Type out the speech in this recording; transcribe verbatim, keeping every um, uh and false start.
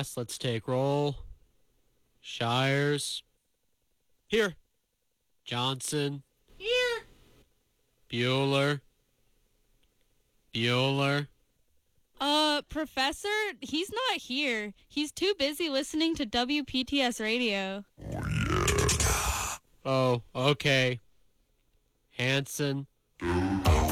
class. Let's take roll. Shires. Here. Johnson. Here. Bueller. Bueller. Uh, Professor, he's not here. He's too busy listening to W P T S radio. Oh, okay. Hanson.